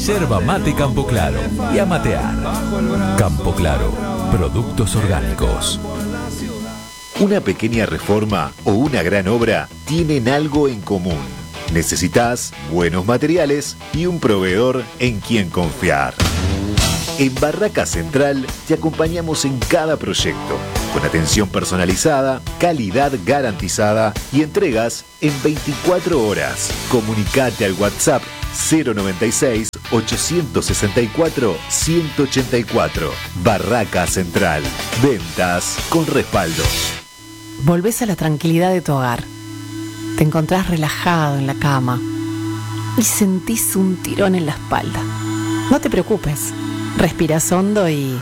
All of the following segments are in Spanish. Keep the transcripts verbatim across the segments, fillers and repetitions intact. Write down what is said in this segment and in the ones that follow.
Yerba mate Campo Claro y a matear. Campo Claro, productos orgánicos. Una pequeña reforma o una gran obra tienen algo en común. Necesitas buenos materiales y un proveedor en quien confiar. En Barraca Central te acompañamos en cada proyecto, con atención personalizada, calidad garantizada y entregas en veinticuatro horas. Comunicate al WhatsApp cero noventa y seis, ochocientos sesenta y cuatro, ciento ochenta y cuatro. Barraca Central. Ventas con respaldo. Volvés a la tranquilidad de tu hogar. Te encontrás relajado en la cama y sentís un tirón en la espalda. No te preocupes. Respirás hondo y...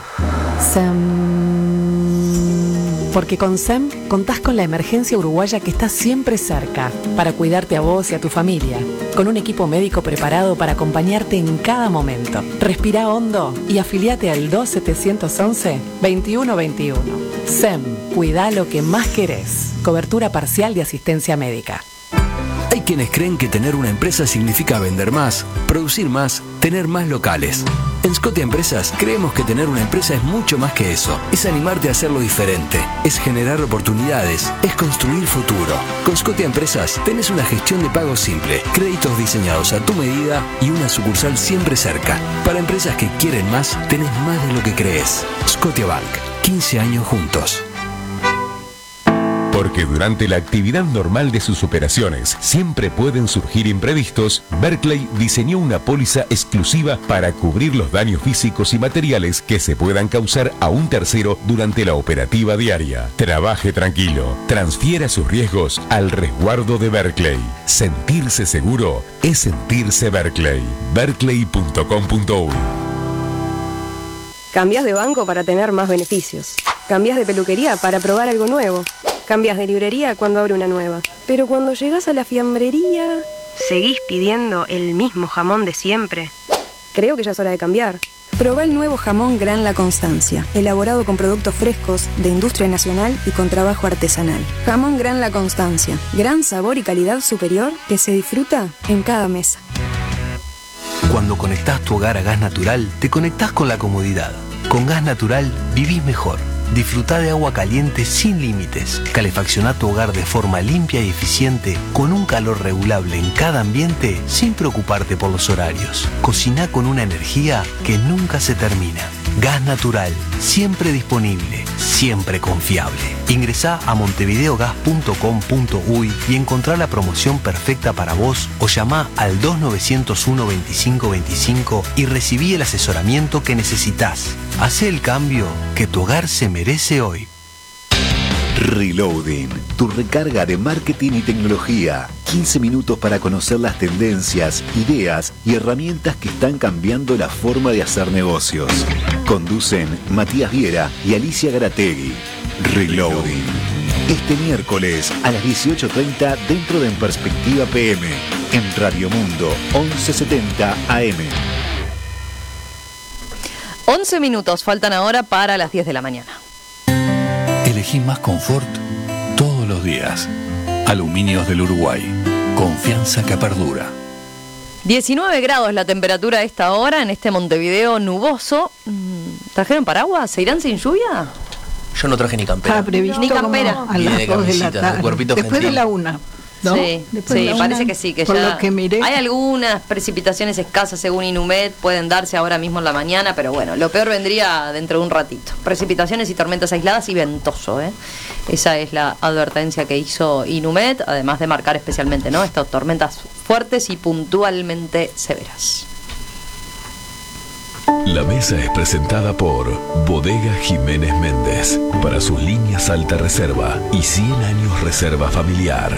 SEM. Porque con SEM contás con la emergencia uruguaya que está siempre cerca para cuidarte a vos y a tu familia, con un equipo médico preparado para acompañarte en cada momento. Respirá hondo y afiliate al dos setecientos once, veintiuno veintiuno. SEM, cuidá lo que más querés. Cobertura parcial de asistencia médica. Hay quienes creen que tener una empresa significa vender más, producir más, tener más locales. En Scotia Empresas creemos que tener una empresa es mucho más que eso. Es animarte a hacerlo diferente, es generar oportunidades, es construir futuro. Con Scotia Empresas tenés una gestión de pago simple, créditos diseñados a tu medida y una sucursal siempre cerca. Para empresas que quieren más, tenés más de lo que crees. Scotia Bank, quince años juntos. Porque durante la actividad normal de sus operaciones siempre pueden surgir imprevistos, Berkeley diseñó una póliza exclusiva para cubrir los daños físicos y materiales que se puedan causar a un tercero durante la operativa diaria. Trabaje tranquilo, transfiera sus riesgos al resguardo de Berkeley. Sentirse seguro es sentirse Berkeley. berkeley punto com punto uy. Cambiás de banco para tener más beneficios. Cambiás de peluquería para probar algo nuevo. Cambias de librería cuando abre una nueva. Pero cuando llegas a la fiambrería, ¿seguís pidiendo el mismo jamón de siempre? Creo que ya es hora de cambiar. Probá el nuevo jamón Gran La Constancia, elaborado con productos frescos, de industria nacional y con trabajo artesanal. Jamón Gran La Constancia, gran sabor y calidad superior que se disfruta en cada mesa. Cuando conectás tu hogar a gas natural, te conectás con la comodidad. Con gas natural, vivís mejor. Disfrutá de agua caliente sin límites. Calefaccioná tu hogar de forma limpia y eficiente, con un calor regulable en cada ambiente, sin preocuparte por los horarios. Cociná con una energía que nunca se termina. Gas natural, siempre disponible, siempre confiable. Ingresá a montevideogas punto com punto uy y encontrá la promoción perfecta para vos o llamá al dos novecientos uno veinticinco veinticinco y recibí el asesoramiento que necesitas. Hacé el cambio que tu hogar se merece hoy. Reloading, tu recarga de marketing y tecnología. quince minutos para conocer las tendencias, ideas y herramientas que están cambiando la forma de hacer negocios. Conducen Matías Viera y Alicia Garategui. Reloading. Este miércoles a las dieciocho treinta dentro de En Perspectiva P M, en Radio Mundo once setenta A M. once minutos faltan ahora para las diez de la mañana. Elegí más confort todos los días. Aluminios del Uruguay. Confianza que perdura. diecinueve grados la temperatura a esta hora en este Montevideo nuboso. ¿Trajeron paraguas? ¿Se irán sin lluvia? Yo no traje ni campera. Estaba previsto Ni campera. A las dos de la tarde. Cuerpito Después gentil. de la una. ¿No? Sí, Después sí de la parece una, que sí, que por ya lo que miré. hay algunas precipitaciones escasas según Inumet, pueden darse ahora mismo en la mañana, pero bueno, lo peor vendría dentro de un ratito. Precipitaciones y tormentas aisladas y ventoso, ¿eh? Esa es la advertencia que hizo Inumet, además de marcar especialmente, ¿no?, estas tormentas fuertes y puntualmente severas. La mesa es presentada por Bodega Jiménez Méndez, para sus líneas alta reserva y cien años reserva familiar.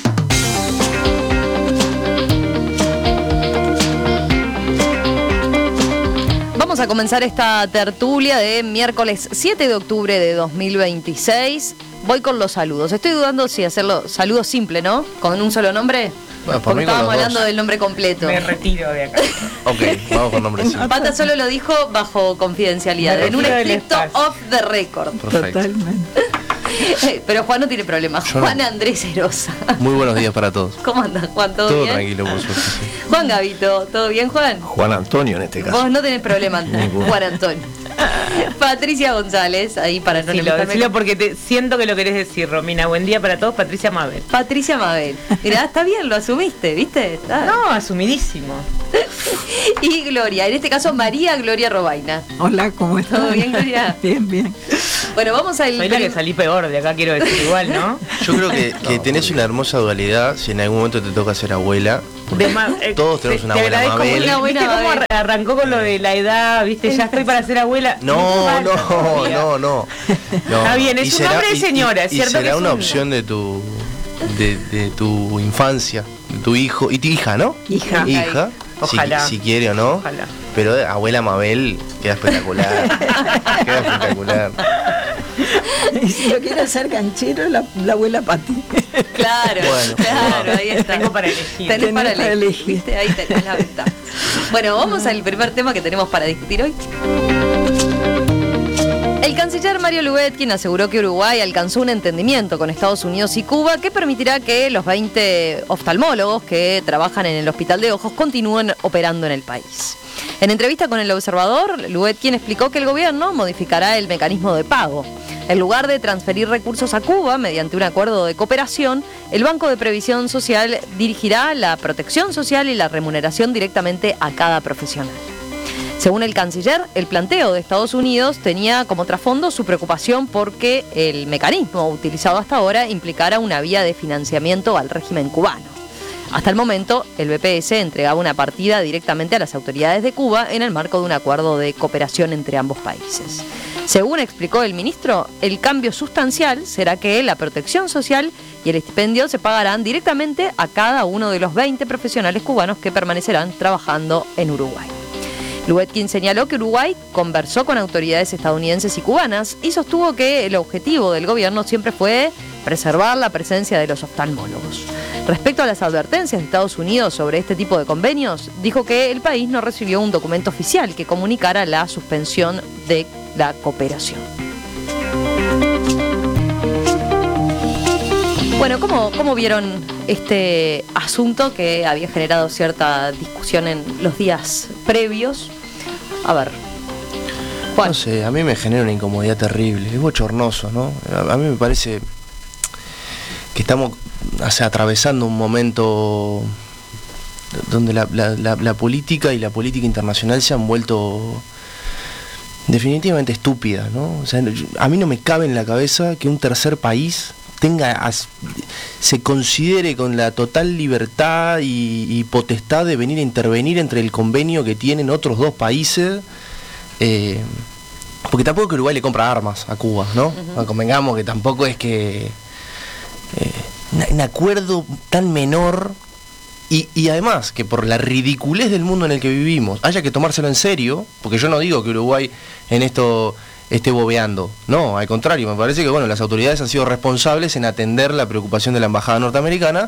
Vamos a comenzar esta tertulia de miércoles siete de octubre de dos mil veintiséis. Voy con los saludos. Estoy dudando si hacerlo saludo simple, ¿no? Con un solo nombre. Bueno, por Porque mí con estábamos los hablando dos. del nombre completo. Me retiro de acá. Ok, vamos con nombre simple. Pata solo lo dijo bajo confidencialidad, Me en un retiro del estricto espacio. off the record. Perfecto. Totalmente. Pero Juan no tiene problema. Yo Juan no. Andrés Erosa. Muy buenos días para todos. ¿Cómo andas, Juan? ¿Todo, Todo bien? tranquilo, por suerte. Sí. Juan Gavito, ¿todo bien, Juan? Juan Antonio en este caso. Vos no tenés problema, Juan Antonio. Patricia González, ahí para no Decilo, decilo porque te, siento que lo querés decir, Romina. Buen día para todos, Patricia Mabel. Patricia Mabel. Mirá, está bien, lo asumiste, ¿viste? Está. No, asumidísimo. Y Gloria, en este caso María Gloria Robaina. Hola, ¿cómo estás? ¿Todo bien, Gloria? Bien, bien. Bueno, vamos al... Soy la que salí peor de acá, quiero decir igual, ¿no? Yo creo que, que tenés una hermosa dualidad si en algún momento te toca ser abuela. De ma- eh, Todos tenemos te- una te buena agradezco, Mabel. una buena ¿Viste cómo Mabel. arra- arrancó con lo de la edad? ¿Viste? Ya estoy para ser abuela. No, falta no, todavía. no, no, no. Está bien, es Y un será- hombre de y- señora, y- es cierto Y será que es una un- opción de tu, de, de tu infancia, de tu hijo, y tu hija, ¿no? Hija. Hija. Si, Ojalá. si quiere o no. Ojalá. Pero eh, abuela Mabel queda espectacular. Queda espectacular. Y si lo quiere hacer canchero, la, la abuela Pati. Claro, Bueno. claro, ahí está. Tengo para elegir. Tenés Tenés para para elegir, elegir. ¿viste? Ahí tenés la ventaja. Bueno, vamos al primer tema que tenemos para discutir hoy. El canciller Mario Lubetkin aseguró que Uruguay alcanzó un entendimiento con Estados Unidos y Cuba que permitirá que los veinte oftalmólogos que trabajan en el Hospital de Ojos continúen operando en el país. En entrevista con El Observador, Lubetkin explicó que el gobierno modificará el mecanismo de pago. En lugar de transferir recursos a Cuba mediante un acuerdo de cooperación, el Banco de Previsión Social dirigirá la protección social y la remuneración directamente a cada profesional. Según el canciller, el planteo de Estados Unidos tenía como trasfondo su preocupación porque el mecanismo utilizado hasta ahora implicara una vía de financiamiento al régimen cubano. Hasta el momento, el B P S entregaba una partida directamente a las autoridades de Cuba en el marco de un acuerdo de cooperación entre ambos países. Según explicó el ministro, el cambio sustancial será que la protección social y el estipendio se pagarán directamente a cada uno de los veinte profesionales cubanos que permanecerán trabajando en Uruguay. Lubetkin señaló que Uruguay conversó con autoridades estadounidenses y cubanas y sostuvo que el objetivo del gobierno siempre fue preservar la presencia de los oftalmólogos. Respecto a las advertencias de Estados Unidos sobre este tipo de convenios, dijo que el país no recibió un documento oficial que comunicara la suspensión de la cooperación. Bueno, ¿cómo, cómo vieron este asunto que había generado cierta discusión en los días previos? A ver, Juan. No sé, a mí me genera una incomodidad terrible, es bochornoso, ¿no? A, a mí me parece que estamos, o sea, atravesando un momento donde la, la, la, la política y la política internacional se han vuelto definitivamente estúpidas, ¿no? O sea, a mí no me cabe en la cabeza que un tercer país tenga, as, se considere con la total libertad y, y potestad de venir a intervenir entre el convenio que tienen otros dos países, eh, porque tampoco es que Uruguay le compra armas a Cuba, ¿no? Uh-huh. Convengamos que tampoco es que eh, un acuerdo tan menor y, y además que por la ridiculez del mundo en el que vivimos haya que tomárselo en serio, porque yo no digo que Uruguay en esto esté bobeando, no, al contrario, me parece que bueno, las autoridades han sido responsables en atender la preocupación de la embajada norteamericana,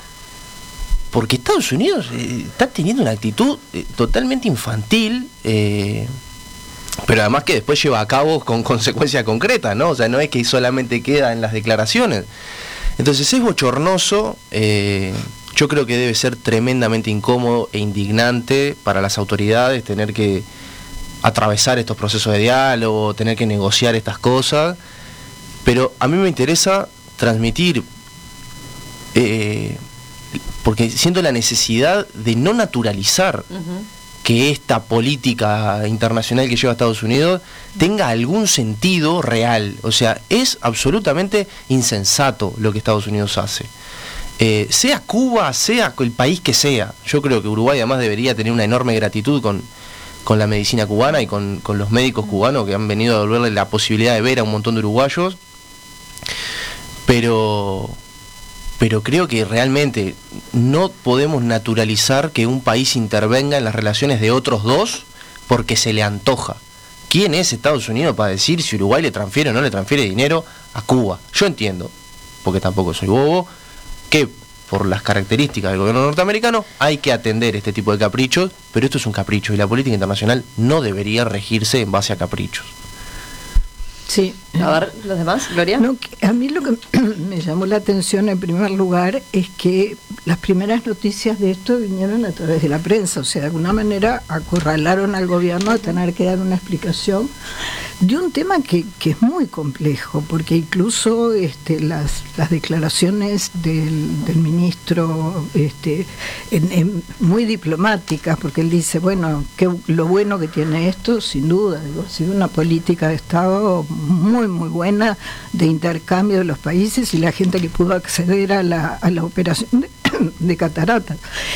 porque Estados Unidos eh, está teniendo una actitud eh, totalmente infantil, eh, pero además que después lleva a cabo con consecuencias concretas, ¿no? O sea, no es que solamente queda en las declaraciones. Entonces es bochornoso, eh, yo creo que debe ser tremendamente incómodo e indignante para las autoridades tener que atravesar estos procesos de diálogo, tener que negociar estas cosas, pero a mí me interesa transmitir, eh, porque siento la necesidad de no naturalizar uh-huh. que esta política internacional que lleva Estados Unidos tenga algún sentido real. O sea, es absolutamente insensato lo que Estados Unidos hace. Eh, sea Cuba, sea el país que sea. Yo creo que Uruguay además debería tener una enorme gratitud con, con la medicina cubana y con, con los médicos cubanos que han venido a devolverle la posibilidad de ver a un montón de uruguayos. Pero... pero creo que realmente no podemos naturalizar que un país intervenga en las relaciones de otros dos porque se le antoja. ¿Quién es Estados Unidos para decir si Uruguay le transfiere o no le transfiere dinero a Cuba? Yo entiendo, porque tampoco soy bobo, que por las características del gobierno norteamericano hay que atender este tipo de caprichos, pero esto es un capricho y la política internacional no debería regirse en base a caprichos. Sí. A ver, ¿los demás, Gloria? No, a mí lo que me llamó la atención en primer lugar es que las primeras noticias de esto vinieron a través de la prensa, o sea, de alguna manera acorralaron al gobierno a tener que dar una explicación de un tema que, que es muy complejo, porque incluso este, las, las declaraciones del, del ministro este, en, en, muy diplomáticas, porque él dice, bueno, que lo bueno que tiene esto, sin duda, digo, ha sido una política de Estado muy muy buena de intercambio de los países y la gente que pudo acceder a la, a la operación de, de cataratas.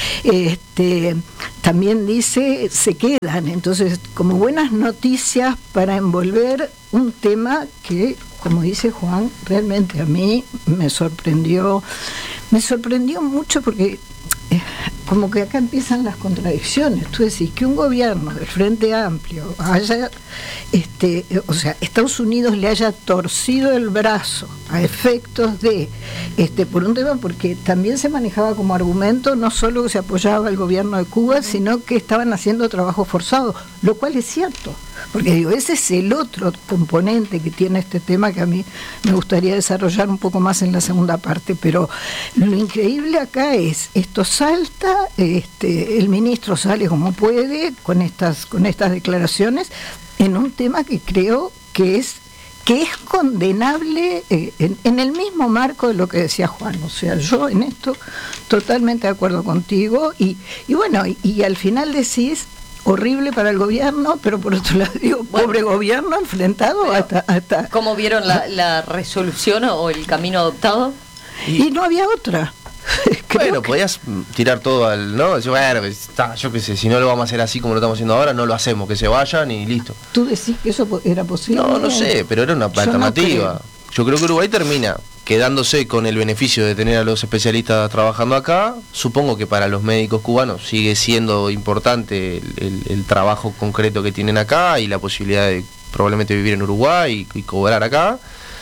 Este, también dice, se quedan, entonces, como buenas noticias para envolver un tema que, como dice Juan, realmente a mí me sorprendió, me sorprendió mucho porque eh, como que acá empiezan las contradicciones. Tú decís que un gobierno del Frente Amplio haya, este, o sea, Estados Unidos le haya torcido el brazo a efectos de, este, por un tema, porque también se manejaba como argumento no solo que se apoyaba al gobierno de Cuba, sino que estaban haciendo trabajo forzado, lo cual es cierto. Porque digo, ese es el otro componente que tiene este tema que a mí me gustaría desarrollar un poco más en la segunda parte, pero lo increíble acá es, esto salta, este, el ministro sale como puede con estas, con estas declaraciones en un tema que creo que es que es condenable eh, en, en el mismo marco de lo que decía Juan. O sea, yo en esto totalmente de acuerdo contigo y, y bueno, y, y al final decís horrible para el gobierno, pero por otro lado digo, bueno, pobre gobierno enfrentado hasta, hasta... ¿Cómo vieron la, la resolución o el camino adoptado? Y, y no había otra. Bueno, que... podías tirar todo al, ¿no? Decir, bueno, está, yo qué sé, si no lo vamos a hacer así como lo estamos haciendo ahora, no lo hacemos, que se vayan y listo. ¿Tú decís que eso era posible? No, no sé, pero era una yo alternativa. No creo. Yo creo que Uruguay termina quedándose con el beneficio de tener a los especialistas trabajando acá. Supongo que para los médicos cubanos sigue siendo importante el, el, el trabajo concreto que tienen acá y la posibilidad de probablemente vivir en Uruguay y, y cobrar acá.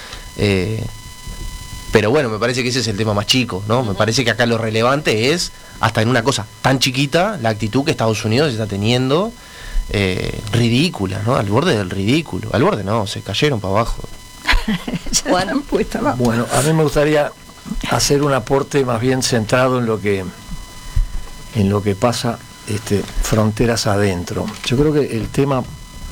Eh, pero bueno, me parece que ese es el tema más chico, ¿no? Me parece que acá lo relevante es, hasta en una cosa tan chiquita, la actitud que Estados Unidos está teniendo, eh, ridícula, ¿no? Al borde del ridículo. Al borde no, se cayeron para abajo. Bueno, bueno, a mí me gustaría hacer un aporte más bien centrado en lo que en lo que pasa este, fronteras adentro. Yo creo que el tema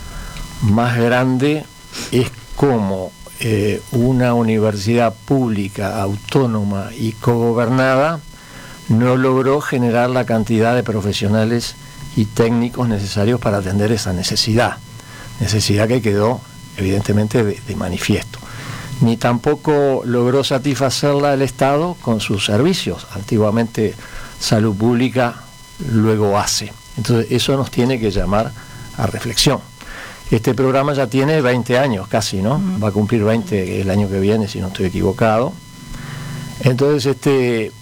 más grande es cómo eh, una universidad pública, autónoma y cogobernada no logró generar la cantidad de profesionales y técnicos necesarios para atender esa necesidad, necesidad que quedó evidentemente de, de manifiesto. Ni tampoco logró satisfacerla el Estado con sus servicios. Antiguamente Salud Pública, luego ACE. Entonces eso nos tiene que llamar a reflexión. Este programa ya tiene veinte años casi, ¿no? Uh-huh. Va a cumplir veinte el año que viene, si no estoy equivocado. Entonces este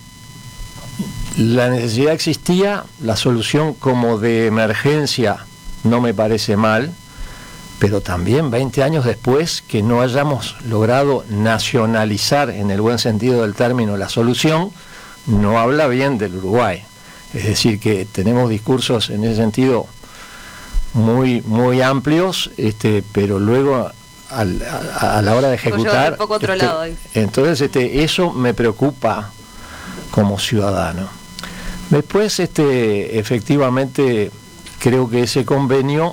la necesidad existía, la solución como de emergencia no me parece mal, pero también veinte años después que no hayamos logrado nacionalizar en el buen sentido del término la solución, no habla bien del Uruguay. Es decir, que tenemos discursos en ese sentido muy muy amplios, este, pero luego al, a, a la hora de ejecutar, poco otro este, lado ahí. Entonces este, eso me preocupa como ciudadano. Después, este, efectivamente, creo que ese convenio,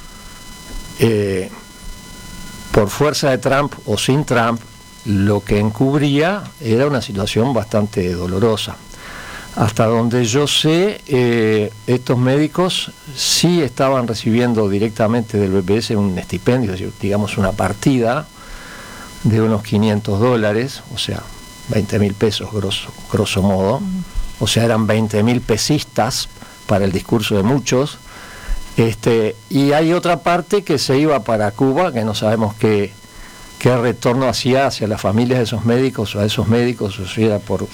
eh, por fuerza de Trump o sin Trump, lo que encubría era una situación bastante dolorosa. Hasta donde yo sé, eh, estos médicos sí estaban recibiendo directamente del B P S un estipendio, es decir, digamos una partida de unos quinientos dólares, o sea, veinte mil pesos grosso, grosso modo, o sea, eran veinte mil pesistas para el discurso de muchos, este, y hay otra parte que se iba para Cuba, que no sabemos qué, qué retorno hacía hacia las familias de esos médicos o a esos médicos, o si era por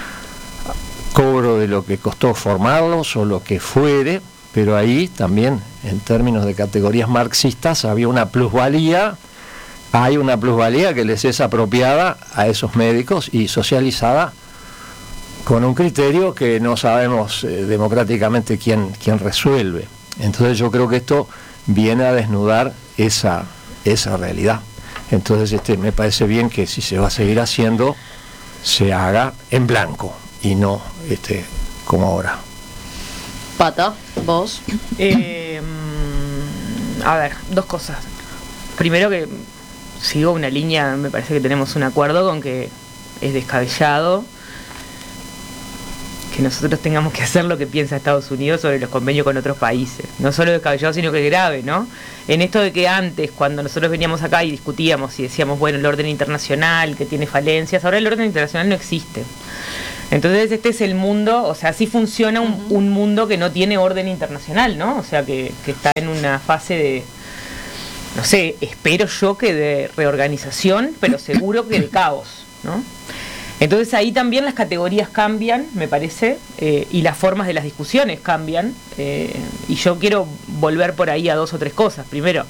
cobro de lo que costó formarlos o lo que fuere, pero ahí también, en términos de categorías marxistas, había una plusvalía, hay una plusvalía que les es apropiada a esos médicos y socializada con un criterio que no sabemos eh, democráticamente quién, quién resuelve. Entonces yo creo que esto viene a desnudar esa, esa realidad. Entonces este, me parece bien que si se va a seguir haciendo, se haga en blanco y no este, como ahora. Pata, vos. Eh, a ver, dos cosas. Primero que sigo una línea, me parece que tenemos un acuerdo con que es descabellado que nosotros tengamos que hacer lo que piensa Estados Unidos sobre los convenios con otros países. No solo descabellado, sino que grave, ¿no? En esto de que antes, cuando nosotros veníamos acá y discutíamos y decíamos, bueno, el orden internacional que tiene falencias, ahora el orden internacional no existe. Entonces este es el mundo, o sea, así funciona un, uh-huh. un mundo que no tiene orden internacional, ¿no? O sea, que, que está en una fase de, no sé, espero yo que de reorganización, pero seguro que de caos, ¿no? Entonces ahí también las categorías cambian, me parece, eh, y las formas de las discusiones cambian, eh, y yo quiero volver por ahí a dos o tres cosas. Primero,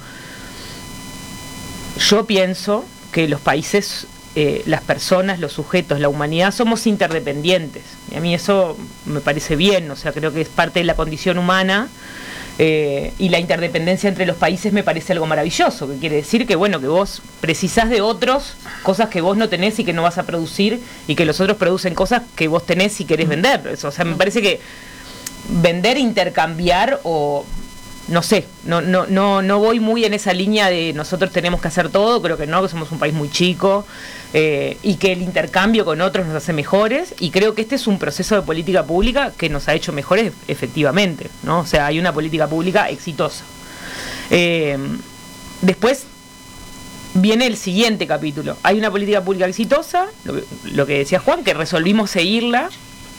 yo pienso que los países, eh, las personas, los sujetos, la humanidad, somos interdependientes, y a mí eso me parece bien, o sea, creo que es parte de la condición humana. Eh, y la interdependencia entre los países me parece algo maravilloso, que quiere decir que bueno, que vos precisás de otros cosas que vos no tenés y que no vas a producir, y que los otros producen cosas que vos tenés y querés vender. Eso, o sea, me parece que vender, intercambiar, o no sé, no, no, no, no voy muy en esa línea de nosotros tenemos que hacer todo, creo que no, que somos un país muy chico, eh, y que el intercambio con otros nos hace mejores, y creo que este es un proceso de política pública que nos ha hecho mejores efectivamente, ¿no? O sea, hay una política pública exitosa. Eh, después viene el siguiente capítulo. Hay una política pública exitosa, lo que, lo que decía Juan, que resolvimos seguirla,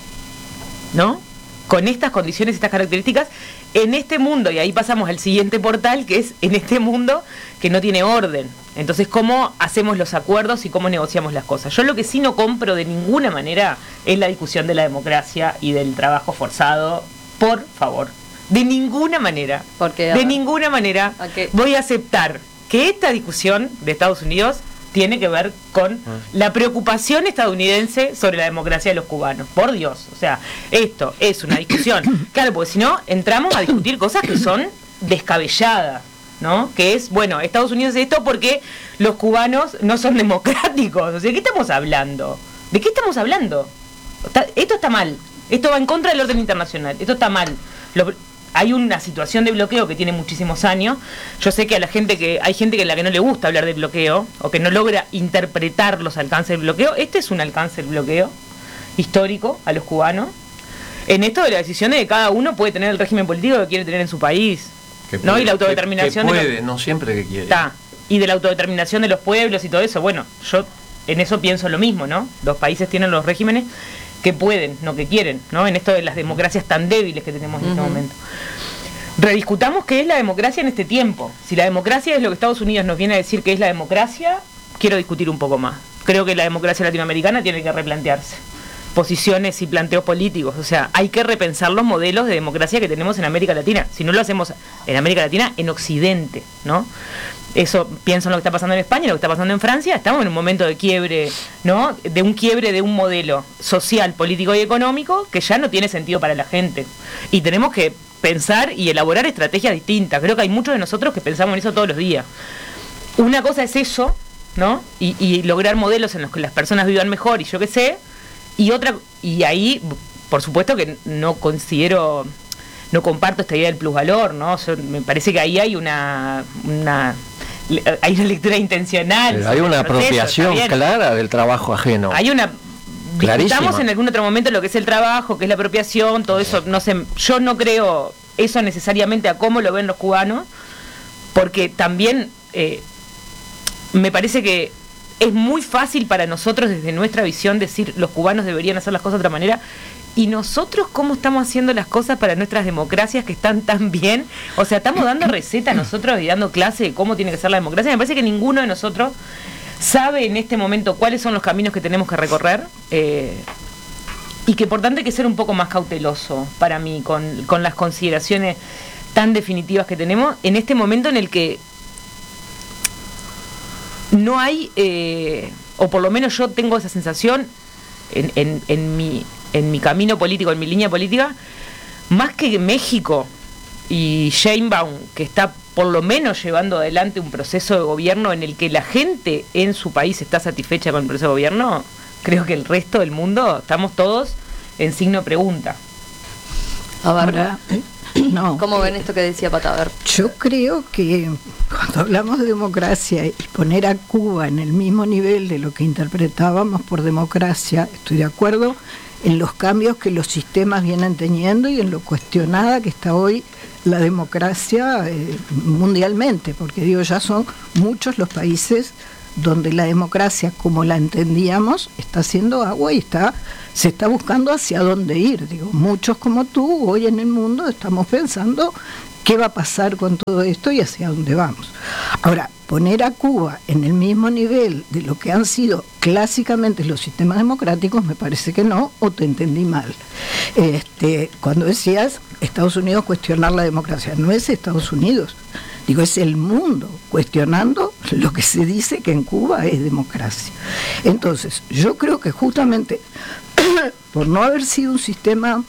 ¿no? Con estas condiciones, estas características, en este mundo, y ahí pasamos al siguiente portal, que es en este mundo que no tiene orden. Entonces, ¿cómo hacemos los acuerdos y cómo negociamos las cosas? Yo lo que sí no compro de ninguna manera es la discusión de la democracia y del trabajo forzado, por favor. De ninguna manera, Porque, de ninguna manera voy a aceptar que esta discusión de Estados Unidos tiene que ver con la preocupación estadounidense sobre la democracia de los cubanos. Por Dios, o sea, esto es una discusión. Claro, porque si no, entramos a discutir cosas que son descabelladas, ¿no? Que es, bueno, Estados Unidos es esto porque los cubanos no son democráticos. O sea, ¿de qué estamos hablando? ¿De qué estamos hablando? Está, esto está mal. Esto va en contra del orden internacional. Esto está mal. Lo, Hay una situación de bloqueo que tiene muchísimos años. Yo sé que a la gente que hay gente que a la que no le gusta hablar de bloqueo o que no logra interpretar los alcances del bloqueo. Este es un alcance del bloqueo histórico a los cubanos. En esto de la decisión de que cada uno puede tener el régimen político que quiere tener en su país, que ¿no? Puede, y la autodeterminación que, que puede, de los, no siempre que quiere. Está. Y de la autodeterminación de los pueblos y todo eso. Bueno, yo en eso pienso lo mismo, ¿no? Los países tienen los regímenes que pueden, no que quieren, ¿no? En esto de las democracias tan débiles que tenemos en uh-huh. este momento. Rediscutamos qué es la democracia en este tiempo. Si la democracia es lo que Estados Unidos nos viene a decir que es la democracia, quiero discutir un poco más. Creo que la democracia latinoamericana tiene que replantearse posiciones y planteos políticos. O sea, hay que repensar los modelos de democracia que tenemos en América Latina. Si no lo hacemos en América Latina, en Occidente, ¿no? Eso pienso en lo que está pasando en España, lo que está pasando en Francia. Estamos en un momento de quiebre, ¿no? De un quiebre de un modelo social, político y económico que ya no tiene sentido para la gente. Y tenemos que pensar y elaborar estrategias distintas. Creo que hay muchos de nosotros que pensamos en eso todos los días. Una cosa es eso, ¿no? Y, y lograr modelos en los que las personas vivan mejor y yo qué sé. Y otra, y ahí, por supuesto que no considero, no comparto esta idea del plusvalor, ¿no? O sea, me parece que ahí hay una, una hay una lectura intencional. Pero hay una apropiación clara del trabajo ajeno. Hay una discutamos en algún otro momento lo que es el trabajo, que es la apropiación, todo eso, no sé, yo no creo eso necesariamente a cómo lo ven los cubanos, porque también eh, me parece que es muy fácil para nosotros desde nuestra visión decir los cubanos deberían hacer las cosas de otra manera, y nosotros cómo estamos haciendo las cosas para nuestras democracias que están tan bien. O sea, estamos dando recetas nosotros y dando clase de cómo tiene que ser la democracia. Me parece que ninguno de nosotros sabe en este momento cuáles son los caminos que tenemos que recorrer, eh, y que por tanto hay que ser un poco más cauteloso para mí con, con las consideraciones tan definitivas que tenemos en este momento en el que no hay, eh, o por lo menos yo tengo esa sensación en, en, en, mi, en mi camino político, en mi línea política, más que México y Sheinbaum, que está por lo menos llevando adelante un proceso de gobierno en el que la gente en su país está satisfecha con el proceso de gobierno, creo que el resto del mundo estamos todos en signo de pregunta. A ver, Ahora, eh, no, ¿cómo ven esto que decía Pata? A ver. Yo creo que cuando hablamos de democracia y poner a Cuba en el mismo nivel de lo que interpretábamos por democracia, estoy de acuerdo en los cambios que los sistemas vienen teniendo y en lo cuestionada que está hoy la democracia eh, mundialmente, porque digo, ya son muchos los países donde la democracia como la entendíamos está haciendo agua y está se está buscando hacia dónde ir. Digo, muchos como tú hoy en el mundo estamos pensando qué va a pasar con todo esto y hacia dónde vamos. Ahora, poner a Cuba en el mismo nivel de lo que han sido clásicamente los sistemas democráticos, me parece que no, o te entendí mal. Este, cuando decías Estados Unidos cuestionar la democracia, no es Estados Unidos, digo, es el mundo cuestionando lo que se dice que en Cuba es democracia. Entonces, yo creo que justamente por no haber sido un sistema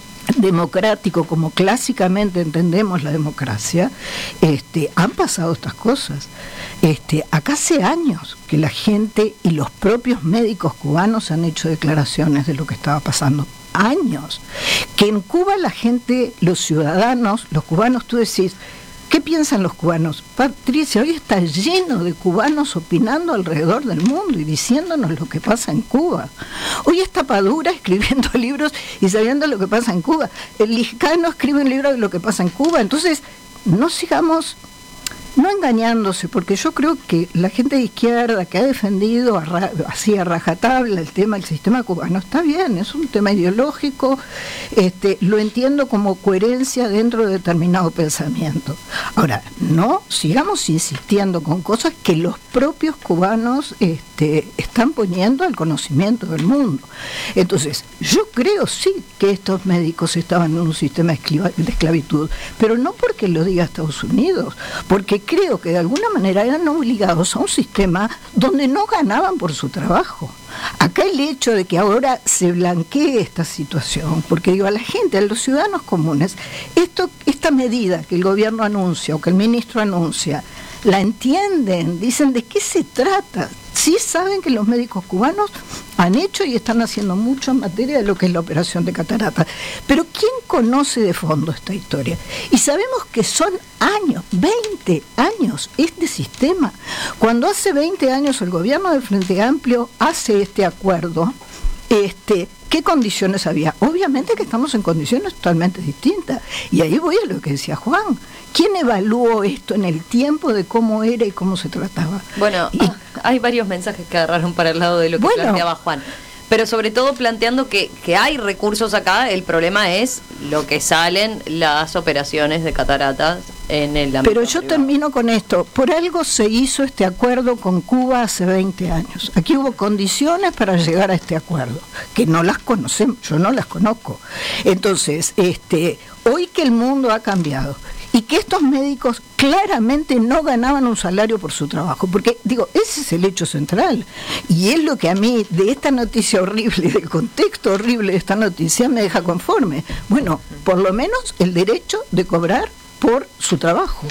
democrático como clásicamente entendemos la democracia, este, han pasado estas cosas. Este, acá hace años que la gente y los propios médicos cubanos han hecho declaraciones de lo que estaba pasando. Años. Que en Cuba la gente, los ciudadanos, los cubanos, tú decís, ¿qué piensan los cubanos? Patricia, hoy está lleno de cubanos opinando alrededor del mundo y diciéndonos lo que pasa en Cuba. Hoy está Padura escribiendo libros y sabiendo lo que pasa en Cuba. El Liscano escribe un libro de lo que pasa en Cuba. Entonces, no sigamos no engañándose, porque yo creo que la gente de izquierda que ha defendido a ra, así a rajatabla el tema del sistema cubano, está bien, es un tema ideológico, este, lo entiendo como coherencia dentro de determinado pensamiento. Ahora, no sigamos insistiendo con cosas que los propios cubanos este, están poniendo al conocimiento del mundo. Entonces, yo creo sí que estos médicos estaban en un sistema de esclavitud, pero no porque lo diga Estados Unidos, porque creo que de alguna manera eran obligados a un sistema donde no ganaban por su trabajo. Acá el hecho de que ahora se blanquee esta situación, porque digo, a la gente, a los ciudadanos comunes, esto, esta medida que el gobierno anuncia o que el ministro anuncia, la entienden, dicen de qué se trata. Sí saben que los médicos cubanos han hecho y están haciendo mucho en materia de lo que es la operación de catarata. Pero ¿quién conoce de fondo esta historia? Y sabemos que son años, veinte años, este sistema. Cuando hace veinte años el gobierno del Frente Amplio hace este acuerdo, este, ¿qué condiciones había? Obviamente que estamos en condiciones totalmente distintas. Y ahí voy a lo que decía Juan. ¿Quién evaluó esto en el tiempo de cómo era y cómo se trataba? Bueno, y, ah, hay varios mensajes que agarraron para el lado de lo que bueno, planteaba Juan. Pero sobre todo planteando que, que hay recursos acá, el problema es lo que salen las operaciones de cataratas en el ámbito Pero yo privado. Termino con esto. Por algo se hizo este acuerdo con Cuba hace veinte años. Aquí hubo condiciones para llegar a este acuerdo, que no las conocemos, yo no las conozco. Entonces, este, hoy que el mundo ha cambiado y que estos médicos claramente no ganaban un salario por su trabajo, porque digo, ese es el hecho central, y es lo que a mí de esta noticia horrible, del contexto horrible de esta noticia, me deja conforme. Bueno, por lo menos el derecho de cobrar por su trabajo.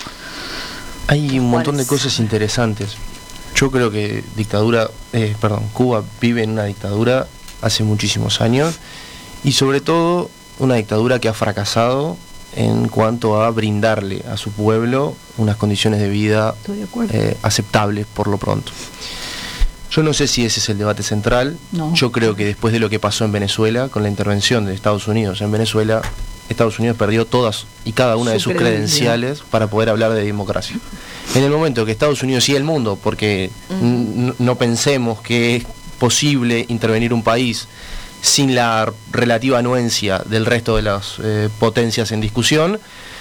Hay un montón de cosas interesantes. Yo creo que dictadura, eh, perdón, Cuba vive en una dictadura hace muchísimos años, y sobre todo una dictadura que ha fracasado en cuanto a brindarle a su pueblo unas condiciones de vida eh, aceptables por lo pronto. Yo no sé si ese es el debate central. No. Yo creo que después de lo que pasó en Venezuela, con la intervención de Estados Unidos en Venezuela, Estados Unidos perdió todas y cada una su de sus credenciales para poder hablar de democracia. En el momento que Estados Unidos y el mundo, porque uh-huh. no pensemos que es posible intervenir un país sin la relativa anuencia del resto de las eh, potencias en discusión,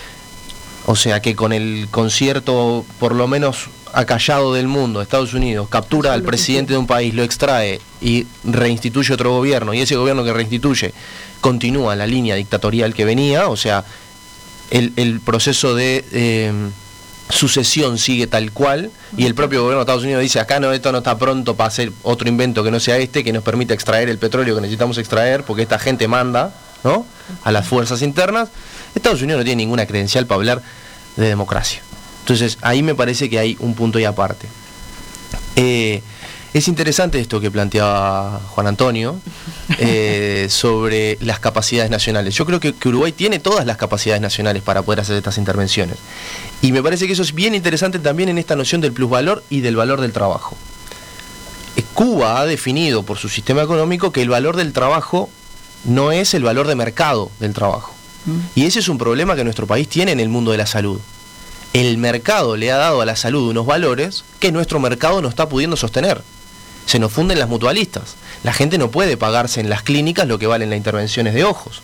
o sea que con el concierto por lo menos acallado del mundo, Estados Unidos captura al presidente de un país, lo extrae y reinstituye otro gobierno, y ese gobierno que reinstituye continúa la línea dictatorial que venía, o sea, el, el proceso de eh, sucesión sigue tal cual, y el propio gobierno de Estados Unidos dice, acá no, esto no está pronto para hacer otro invento que no sea este, que nos permita extraer el petróleo que necesitamos extraer, porque esta gente manda, ¿no?, a las fuerzas internas. Estados Unidos no tiene ninguna credencial para hablar de democracia. Entonces ahí me parece que hay un punto y aparte. Eh, es interesante esto que planteaba Juan Antonio eh, sobre las capacidades nacionales. Yo creo que, que Uruguay tiene todas las capacidades nacionales para poder hacer estas intervenciones. Y me parece que eso es bien interesante también en esta noción del plusvalor y del valor del trabajo. Eh, Cuba ha definido por su sistema económico que el valor del trabajo no es el valor de mercado del trabajo. Y ese es un problema que nuestro país tiene en el mundo de la salud. El mercado le ha dado a la salud unos valores que nuestro mercado no está pudiendo sostener. Se nos funden las mutualistas. La gente no puede pagarse en las clínicas lo que valen las intervenciones de ojos.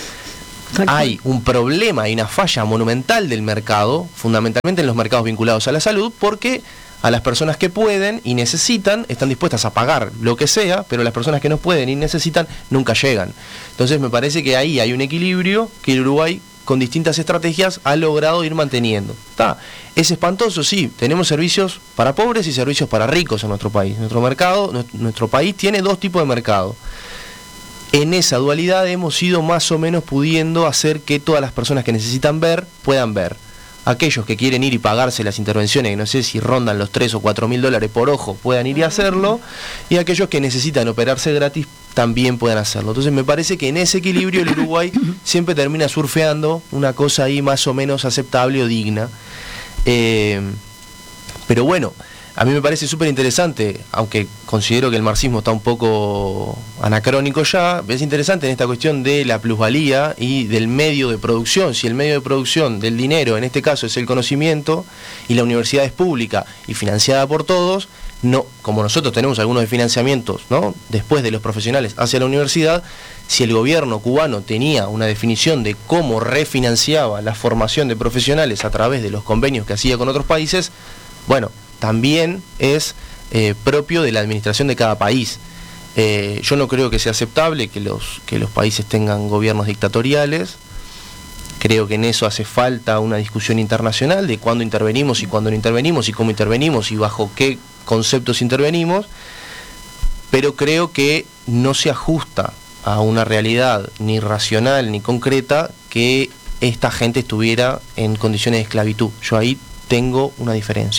Hay un problema y una falla monumental del mercado, fundamentalmente en los mercados vinculados a la salud, porque a las personas que pueden y necesitan están dispuestas a pagar lo que sea, pero las personas que no pueden y necesitan nunca llegan. Entonces me parece que ahí hay un equilibrio que el Uruguay con distintas estrategias ha logrado ir manteniendo. ¿Tá? Es espantoso, sí, tenemos servicios para pobres y servicios para ricos en nuestro país. Nuestro mercado, nuestro país tiene dos tipos de mercado. En esa dualidad hemos ido más o menos pudiendo hacer que todas las personas que necesitan ver, puedan ver. Aquellos que quieren ir y pagarse las intervenciones, que no sé si rondan los tres o cuatro mil dólares por ojo, puedan ir y hacerlo, y aquellos que necesitan operarse gratis también puedan hacerlo. Entonces me parece que en ese equilibrio el Uruguay siempre termina surfeando una cosa ahí más o menos aceptable o digna. Eh, pero bueno, a mí me parece súper interesante, aunque considero que el marxismo está un poco anacrónico ya, es interesante en esta cuestión de la plusvalía y del medio de producción. Si el medio de producción del dinero, en este caso, es el conocimiento, y la universidad es pública y financiada por todos, no, como nosotros tenemos algunos de financiamientos, ¿no?, después de los profesionales hacia la universidad, si el gobierno cubano tenía una definición de cómo refinanciaba la formación de profesionales a través de los convenios que hacía con otros países, bueno, también es eh, propio de la administración de cada país. Eh, yo no creo que sea aceptable que los, que los países tengan gobiernos dictatoriales. Creo que en eso hace falta una discusión internacional de cuándo intervenimos y cuándo no intervenimos y cómo intervenimos y bajo qué conceptos intervenimos, pero creo que no se ajusta a una realidad ni racional ni concreta que esta gente estuviera en condiciones de esclavitud. Yo ahí tengo una diferencia.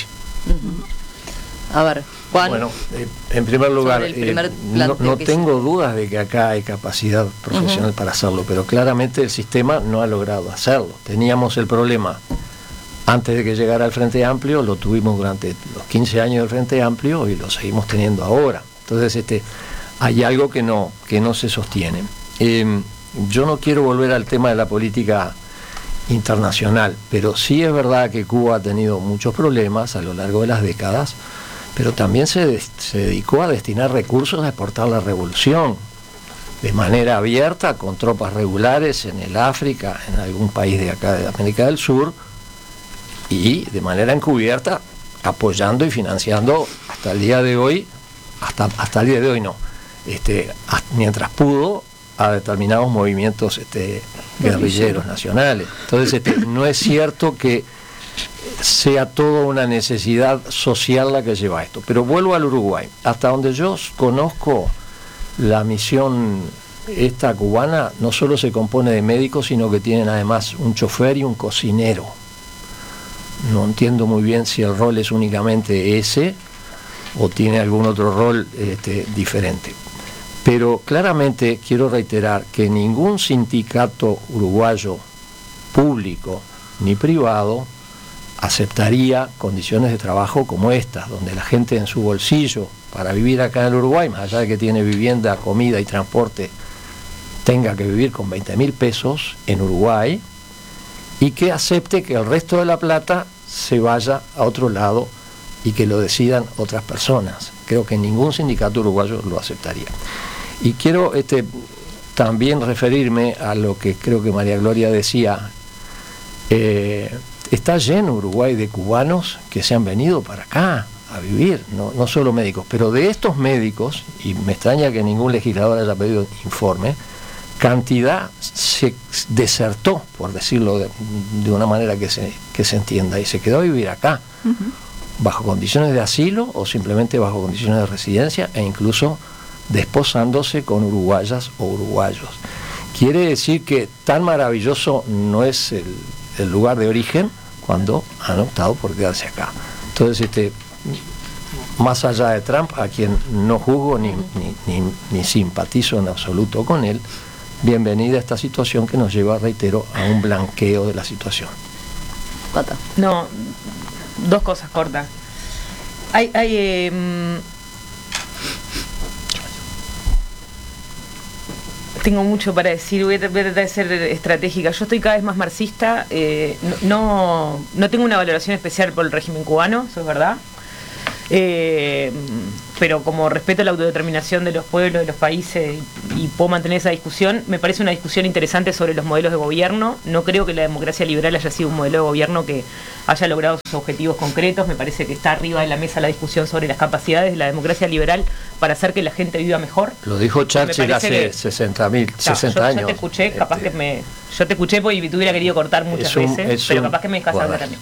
A ver, Juan. Bueno, eh, en primer lugar, eh, no, no tengo dudas de que acá hay capacidad profesional uh-huh. para hacerlo, pero claramente el sistema no ha logrado hacerlo. Teníamos el problema antes de que llegara el Frente Amplio, lo tuvimos durante los quince años del Frente Amplio y lo seguimos teniendo ahora. Entonces, este, hay algo que no, que no se sostiene. Eh, yo no quiero volver al tema de la política internacional, pero sí es verdad que Cuba ha tenido muchos problemas a lo largo de las décadas, pero también se, se dedicó a destinar recursos a exportar la revolución de manera abierta con tropas regulares en el África, en algún país de acá de América del Sur, y de manera encubierta apoyando y financiando hasta el día de hoy, hasta, hasta el día de hoy no, este, mientras pudo, a determinados movimientos este, guerrilleros nacionales. Entonces este, no es cierto que sea toda una necesidad social la que lleva a esto. Pero vuelvo al Uruguay. Hasta donde yo conozco, la misión esta cubana no solo se compone de médicos, sino que tienen además un chofer y un cocinero. No entiendo muy bien si el rol es únicamente ese o tiene algún otro rol este, diferente. Pero claramente quiero reiterar que ningún sindicato uruguayo público ni privado aceptaría condiciones de trabajo como estas, donde la gente en su bolsillo, para vivir acá en el Uruguay, más allá de que tiene vivienda, comida y transporte, tenga que vivir con veinte mil pesos en Uruguay, y que acepte que el resto de la plata se vaya a otro lado y que lo decidan otras personas. Creo que ningún sindicato uruguayo lo aceptaría. Y quiero este, también referirme a lo que creo que María Gloria decía. Eh, está lleno Uruguay de cubanos que se han venido para acá a vivir, no, no solo médicos, pero de estos médicos, y me extraña que ningún legislador haya pedido informe, cantidad se desertó, por decirlo de, de una manera que se, que se entienda, y se quedó a vivir acá, uh-huh. bajo condiciones de asilo o simplemente bajo condiciones de residencia, e incluso desposándose con uruguayas o uruguayos. quiere decir que tan maravilloso no es el, el lugar de origen cuando han optado por quedarse acá. Entonces, este, más allá de Trump, a quien no juzgo ni, ni, ni, ni simpatizo en absoluto con él, bienvenida a esta situación que nos lleva, reitero, a un blanqueo de la situación. Pata. No, dos cosas cortas. Hay, hay eh, tengo mucho para decir, voy a tratar de ser estratégica. Yo estoy cada vez más marxista, eh, no, no tengo una valoración especial por el régimen cubano, eso es verdad. Eh, pero como respeto a la autodeterminación de los pueblos, de los países, y, y puedo mantener esa discusión, me parece una discusión interesante sobre los modelos de gobierno. No creo que la democracia liberal haya sido un modelo de gobierno que haya logrado sus objetivos concretos. Me parece que está arriba de la mesa la discusión sobre las capacidades de la democracia liberal para hacer que la gente viva mejor. Lo dijo Churchill hace que, sesenta mil, sesenta yo, años. Yo te escuché, capaz este, que me, yo te escuché porque te hubiera querido cortar muchas un, veces, pero capaz que me dejas hablar también.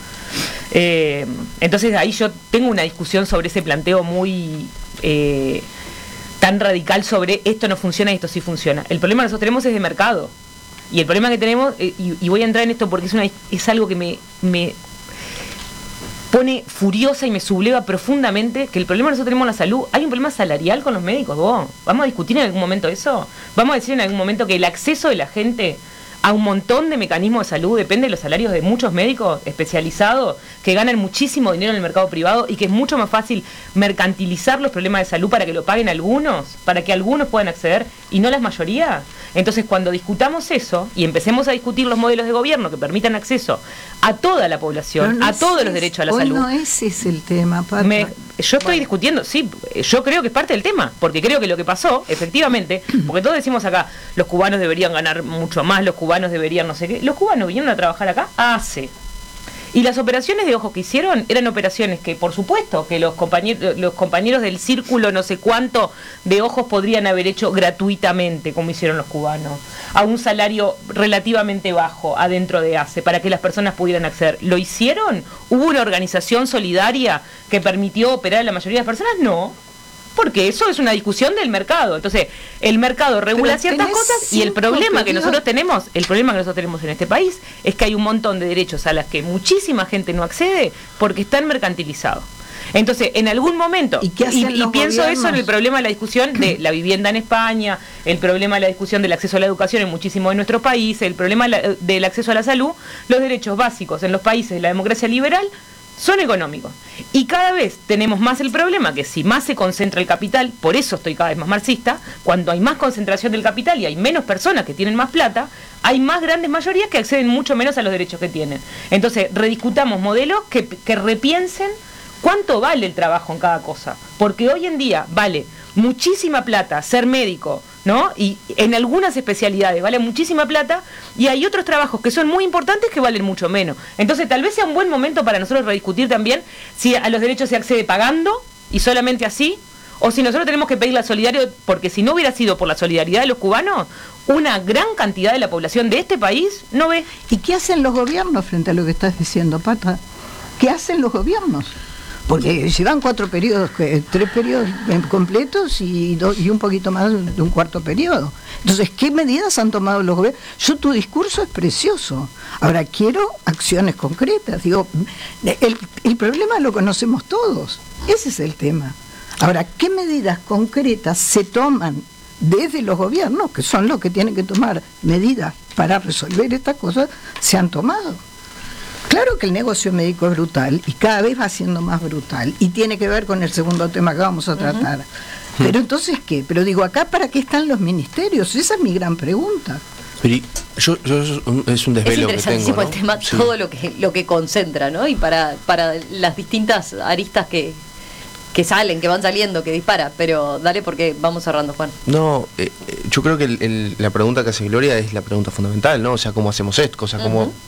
Eh, entonces ahí yo tengo una discusión sobre ese planteo muy eh, tan radical sobre esto no funciona y esto sí funciona. El problema que nosotros tenemos es de mercado, y el problema que tenemos, eh, y, y voy a entrar en esto porque es, una, es algo que me, me pone furiosa y me subleva profundamente, que el problema que nosotros tenemos en la salud, hay un problema salarial con los médicos. ¿Vos? ¿Vamos a discutir en algún momento eso? ¿Vamos a decir en algún momento que el acceso de la gente a un montón de mecanismos de salud depende de los salarios de muchos médicos especializados que ganan muchísimo dinero en el mercado privado, y que es mucho más fácil mercantilizar los problemas de salud para que lo paguen algunos, para que algunos puedan acceder y no la mayoría? Entonces, cuando discutamos eso y empecemos a discutir los modelos de gobierno que permitan acceso a toda la población, no a todos es, los derechos a la hoy salud. No ese es el tema, Pata. Me, yo estoy bueno. discutiendo, sí, yo creo que es parte del tema, porque creo que lo que pasó, efectivamente, porque todos decimos acá, los cubanos deberían ganar mucho más, los cubanos deberían no sé qué, los cubanos vinieron a trabajar acá hace. Y las operaciones de ojos que hicieron eran operaciones que, por supuesto, que los compañeros, los compañeros del círculo no sé cuánto de ojos podrían haber hecho gratuitamente, como hicieron los cubanos, a un salario relativamente bajo adentro de A C E, para que las personas pudieran acceder. ¿Lo hicieron? ¿Hubo una organización solidaria que permitió operar a la mayoría de las personas? No. Porque eso es una discusión del mercado. Entonces, el mercado regula ciertas cosas, y el problema que nosotros tenemos, el problema que nosotros tenemos en este país es que hay un montón de derechos a las que muchísima gente no accede porque están mercantilizados. Entonces, en algún momento, y, y, y pienso eso en el problema de la discusión de la vivienda en España, el problema de la discusión del acceso a la educación en muchísimos de nuestros países, el problema del acceso a la salud, los derechos básicos en los países de la democracia liberal son económicos. Y cada vez tenemos más el problema que si más se concentra el capital, por eso estoy cada vez más marxista, cuando hay más concentración del capital y hay menos personas que tienen más plata, hay más grandes mayorías que acceden mucho menos a los derechos que tienen. Entonces, rediscutamos modelos que, que repiensen cuánto vale el trabajo en cada cosa. Porque hoy en día vale muchísima plata ser médico, ¿no? Y en algunas especialidades vale muchísima plata, y hay otros trabajos que son muy importantes que valen mucho menos. Entonces, tal vez sea un buen momento para nosotros rediscutir también si a los derechos se accede pagando y solamente así, o si nosotros tenemos que pedir la solidaridad, porque si no hubiera sido por la solidaridad de los cubanos, una gran cantidad de la población de este país no ve. ¿Y qué hacen los gobiernos frente a lo que estás diciendo, Pata? ¿Qué hacen los gobiernos? Porque llevan cuatro periodos, tres periodos completos y, dos, y un poquito más de un cuarto periodo. Entonces, ¿qué medidas han tomado los gobiernos? Yo, tu discurso es precioso. Ahora, quiero acciones concretas. Digo, el, el problema lo conocemos todos. Ese es el tema. Ahora, ¿qué medidas concretas se toman desde los gobiernos, que son los que tienen que tomar medidas para resolver estas cosas, se han tomado? Claro que el negocio médico es brutal y cada vez va siendo más brutal, y tiene que ver con el segundo tema que vamos a tratar. Uh-huh. Pero entonces, ¿qué? Pero digo, ¿acá para qué están los ministerios? Esa es mi gran pregunta. Pero yo, yo es un desvelo que tengo, es interesantísimo, ¿no? el tema, sí. Todo lo que lo que concentra, ¿no? Y para para las distintas aristas que que salen, que van saliendo, que dispara. Pero dale, porque vamos cerrando, Juan. No, eh, yo creo que el, el, la pregunta que hace Gloria es la pregunta fundamental, ¿no? O sea, ¿cómo hacemos esto? O sea, ¿cómo...? Uh-huh.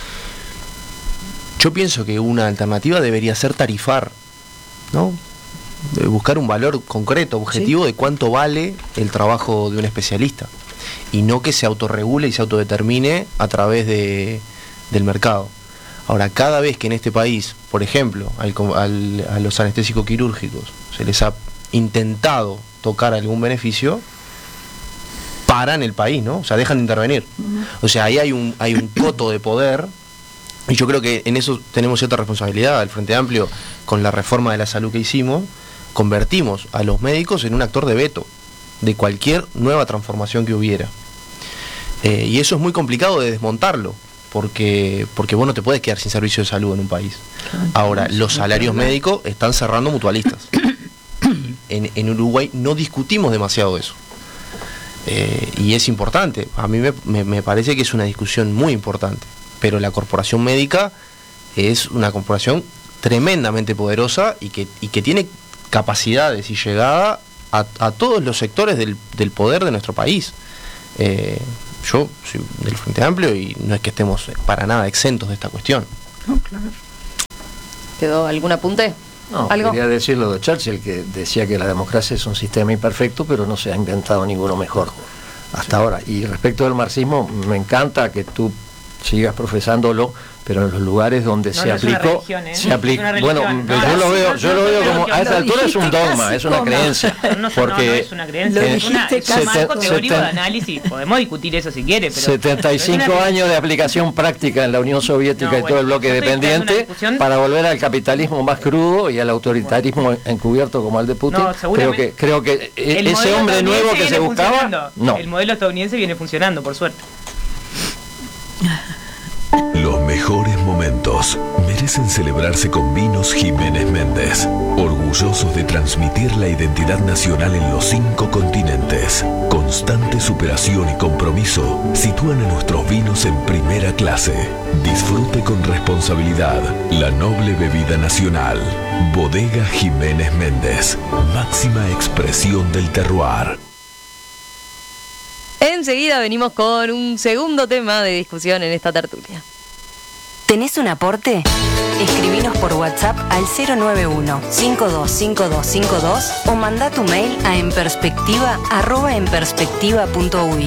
Yo pienso que una alternativa debería ser tarifar, ¿no? Buscar un valor concreto, objetivo, ¿sí?, de cuánto vale el trabajo de un especialista, y no que se autorregule y se autodetermine a través de, del mercado. Ahora, cada vez que en este país, por ejemplo, al, al, a los anestésicos quirúrgicos se les ha intentado tocar algún beneficio, paran el país, ¿no? O sea, dejan de intervenir. O sea, ahí hay un, hay un coto de poder, y yo creo que en eso tenemos cierta responsabilidad. El Frente Amplio, con la reforma de la salud que hicimos, convertimos a los médicos en un actor de veto de cualquier nueva transformación que hubiera. Eh, y eso es muy complicado de desmontarlo, porque, porque vos no te puedes quedar sin servicio de salud en un país. Ahora, los salarios médicos están cerrando mutualistas. En, en Uruguay no discutimos demasiado eso. Eh, y es importante. A mí me, me, me parece que es una discusión muy importante. Pero la corporación médica es una corporación tremendamente poderosa y que, y que tiene capacidades y llegada a, a todos los sectores del, del poder de nuestro país. Eh, yo soy del Frente Amplio y no es que estemos para nada exentos de esta cuestión. No, claro. ¿Quedó algún apunte? No, ¿Algo? Quería decir lo de Churchill, que decía que la democracia es un sistema imperfecto, pero no se ha inventado ninguno mejor hasta ahora. Y respecto del marxismo, me encanta que tú sigas profesándolo, pero en los lugares donde No, se no es una aplicó, religión, ¿eh? se No aplicó, es una bueno, religión. yo No, lo sí, veo, no, yo no, lo veo no, como no, a esta lo altura es un dijiste dogma, casi es una como- creencia, Pero no, porque no, no es una creencia, eh, es, una, es un seten- marco teórico de seten- análisis. Podemos discutir eso si quiere, pero setenta y cinco pero es una- años de aplicación práctica en la Unión Soviética No, y bueno, todo el bloque yo estoy esperando una dependiente discusión- para volver al capitalismo más crudo y al autoritarismo encubierto como el de Putin. No, creo seguramente. que creo que e- El ese modelo hombre nuevo estadounidense que se viene buscaba, funcionando. no. El modelo estadounidense viene funcionando, por suerte. Los mejores momentos merecen celebrarse con Vinos Jiménez Méndez, orgullosos de transmitir la identidad nacional en los cinco continentes. Constante superación y compromiso sitúan a nuestros vinos en primera clase. Disfrute con responsabilidad la noble bebida nacional. Bodega Jiménez Méndez, máxima expresión del terroir. Enseguida venimos con un segundo tema de discusión en esta tertulia. ¿Tenés un aporte? Escribinos por WhatsApp al cero nueve uno, cinco dos cinco dos cinco dos o manda tu mail a enperspectiva arroba enperspectiva.ui.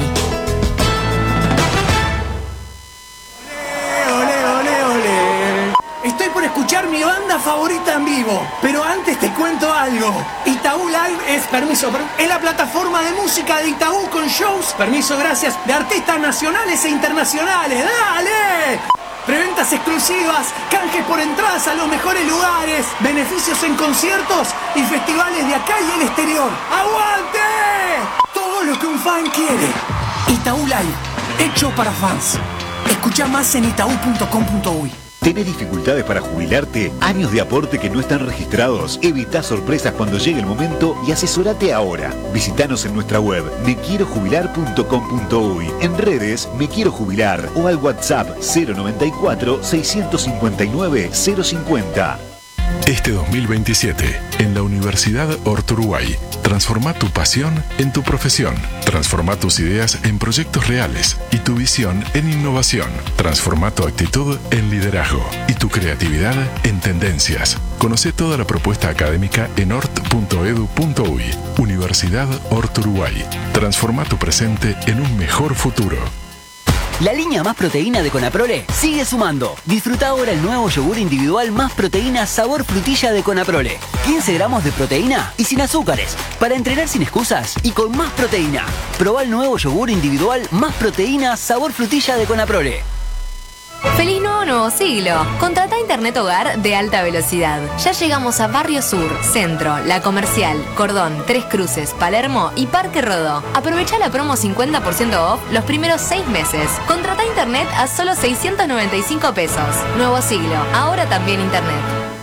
Ole, ole, ole. Estoy por escuchar mi banda favorita en vivo, pero antes te cuento algo. Itaú Live es, permiso, per- es la plataforma de música de Itaú con shows, permiso, gracias, de artistas nacionales e internacionales. ¡Dale! Preventas exclusivas, canjes por entradas a los mejores lugares, beneficios en conciertos y festivales de acá y el exterior. ¡Aguante! Todo lo que un fan quiere. Itaú Live, hecho para fans. Escucha más en itaú punto com punto uy. ¿Tenés dificultades para jubilarte? ¿Años de aporte que no están registrados? Evita sorpresas cuando llegue el momento y asesorate ahora. Visítanos en nuestra web me quiero jubilar punto com punto uy, en redes Me Quiero Jubilar o al WhatsApp cero noventa y cuatro, seiscientos cincuenta y nueve, cero cincuenta. Este dos mil veintisiete, en la Universidad Horto Uruguay, transforma tu pasión en tu profesión. Transforma tus ideas en proyectos reales y tu visión en innovación. Transforma tu actitud en liderazgo y tu creatividad en tendencias. Conoce toda la propuesta académica en hort punto edu punto uy. Universidad Horto Uruguay. Transforma tu presente en un mejor futuro. La línea Más Proteína de Conaprole sigue sumando. Disfruta ahora el nuevo yogur individual Más Proteína sabor frutilla de Conaprole. quince gramos de proteína y sin azúcares. Para entrenar sin excusas y con más proteína. Probá el nuevo yogur individual Más Proteína sabor frutilla de Conaprole. ¡Feliz nuevo nuevo siglo! Contrata Internet Hogar de alta velocidad. Ya llegamos a Barrio Sur, Centro, La Comercial, Cordón, Tres Cruces, Palermo y Parque Rodó. Aprovecha la promo cincuenta por ciento off los primeros seis meses. Contrata Internet a solo seiscientos noventa y cinco pesos. Nuevo siglo, ahora también Internet.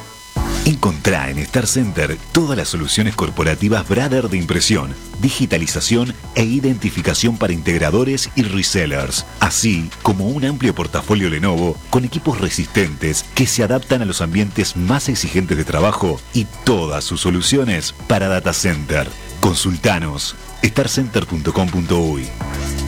Encontrá en Star Center todas las soluciones corporativas Brother de impresión, digitalización e identificación para integradores y resellers, así como un amplio portafolio Lenovo con equipos resistentes que se adaptan a los ambientes más exigentes de trabajo y todas sus soluciones para data center. Consultanos star center punto com punto uy.